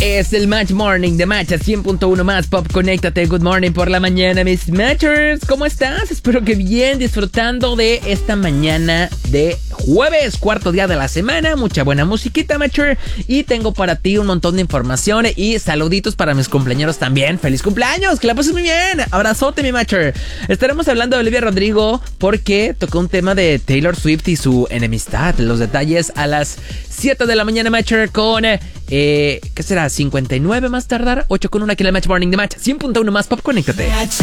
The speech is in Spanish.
Es el Match Morning de Match a 100.1 más Pop. Conéctate, good morning por la mañana, mis Matchers. ¿Cómo estás? Espero que bien, disfrutando de esta mañana de jueves, cuarto día de la semana. Mucha buena musiquita, Matcher. Y tengo para ti un montón de información y saluditos para mis cumpleaños también. ¡Feliz cumpleaños! ¡Que la pases muy bien! Abrazote, mi Matcher. Estaremos hablando de Olivia Rodrigo porque tocó un tema de Taylor Swift y su enemistad. Los detalles a las 7 de la mañana, Matcher, con... ¿qué será? 59 más tardar, 8 con 1 aquí en el Match Morning de Match 100.1 más Pop. Conéctate.